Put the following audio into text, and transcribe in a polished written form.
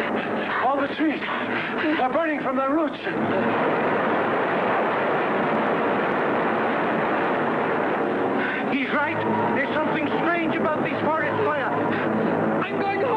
All the trees, they're burning from their roots. He's right. There's something strange about this forest fire. I'm going to